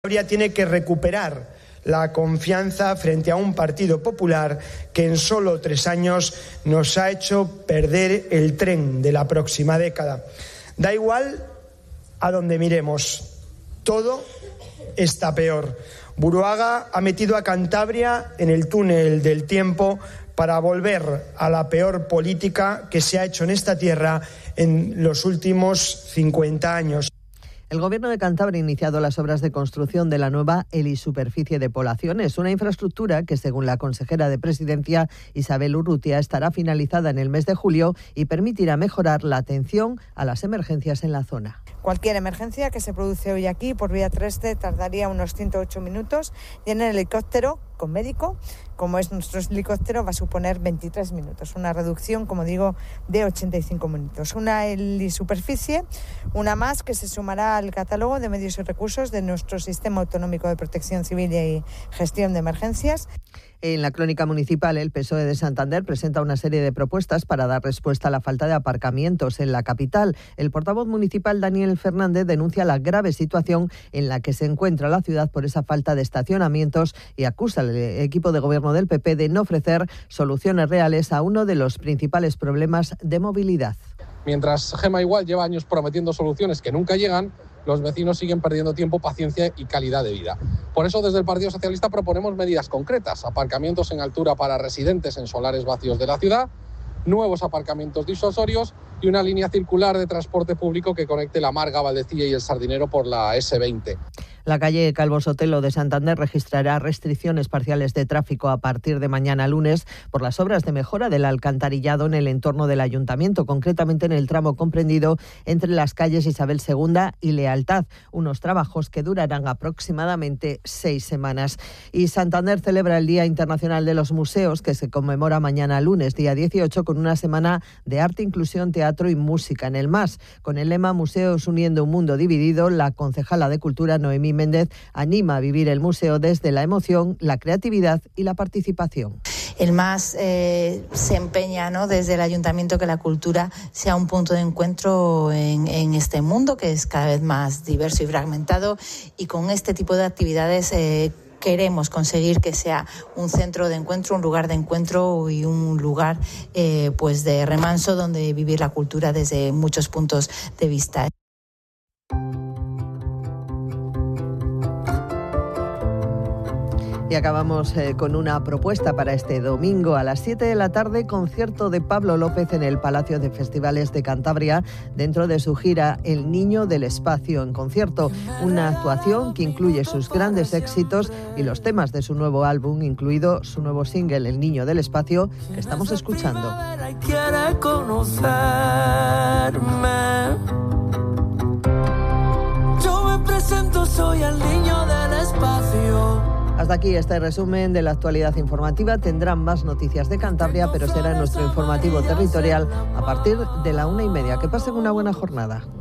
Cantabria tiene que recuperar la confianza frente a un Partido Popular que en solo 3 años nos ha hecho perder el tren de la próxima década. Da igual a donde miremos, todo está peor. Buruaga ha metido a Cantabria en el túnel del tiempo para volver a la peor política que se ha hecho en esta tierra en los últimos 50 años. El Gobierno de Cantabria ha iniciado las obras de construcción de la nueva helisuperficie de Poblaciones, una infraestructura que, según la consejera de Presidencia, Isabel Urrutia, estará finalizada en el mes de julio y permitirá mejorar la atención a las emergencias en la zona. Cualquier emergencia que se produce hoy aquí por vía terrestre tardaría unos 108 minutos y en el helicóptero con médico, como es nuestro helicóptero, va a suponer 23 minutos, una reducción, como digo, de 85 minutos. Una helisuperficie, una más que se sumará al catálogo de medios y recursos de nuestro Sistema Autonómico de Protección Civil y Gestión de Emergencias. En la crónica municipal, el PSOE de Santander presenta una serie de propuestas para dar respuesta a la falta de aparcamientos en la capital. El portavoz municipal, Daniel Fernández, denuncia la grave situación en la que se encuentra la ciudad por esa falta de estacionamientos y acusa al equipo de gobierno del PP de no ofrecer soluciones reales a uno de los principales problemas de movilidad. Mientras Gema Igual lleva años prometiendo soluciones que nunca llegan, los vecinos siguen perdiendo tiempo, paciencia y calidad de vida. Por eso, desde el Partido Socialista proponemos medidas concretas: aparcamientos en altura para residentes en solares vacíos de la ciudad, nuevos aparcamientos disuasorios y una línea circular de transporte público que conecte la Marga, Valdecilla y el Sardinero por la S20. La calle Calvo Sotelo de Santander registrará restricciones parciales de tráfico a partir de mañana lunes por las obras de mejora del alcantarillado en el entorno del ayuntamiento, concretamente en el tramo comprendido entre las calles Isabel II y Lealtad, unos trabajos que durarán aproximadamente 6 semanas. Y Santander celebra el Día Internacional de los Museos, que se conmemora mañana lunes, día 18, con una semana de arte, inclusión, teatro y música en el MAS. Con el lema Museos uniendo un mundo dividido, la concejala de Cultura, Noemí Méndez, anima a vivir el museo desde la emoción, la creatividad y la participación. El MAS se empeña, ¿no?, desde el ayuntamiento, que la cultura sea un punto de encuentro en este mundo que es cada vez más diverso y fragmentado, y con este tipo de actividades queremos conseguir que sea un centro de encuentro, un lugar de encuentro y un lugar pues de remanso donde vivir la cultura desde muchos puntos de vista. Y acabamos con una propuesta para este domingo a las 7 de la tarde, concierto de Pablo López en el Palacio de Festivales de Cantabria, dentro de su gira El Niño del Espacio en concierto, una actuación que incluye sus grandes éxitos y los temas de su nuevo álbum, incluido su nuevo single El Niño del Espacio, que estamos escuchando. Quiere conocerme. Yo me presento, soy el niño del espacio. Hasta aquí este resumen de la actualidad informativa. Tendrán más noticias de Cantabria, pero será nuestro informativo territorial a partir de la 1:30. Que pasen una buena jornada.